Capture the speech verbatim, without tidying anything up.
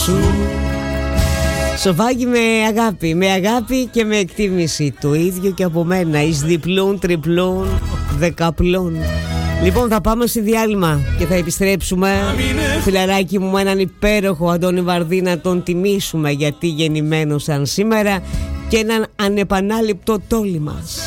σου. Σοφάκι με αγάπη, με αγάπη και με εκτίμηση. Το ίδιο και από μένα. Εις διπλούν, τριπλούν, δεκαπλούν. Λοιπόν, θα πάμε σε διάλειμμα και θα επιστρέψουμε. Φιλαράκι μου, έναν υπέροχο Αντώνη Βαρδί να τον τιμήσουμε, γιατί γεννημένος σαν σήμερα, και έναν ανεπανάληπτο τόλι μας.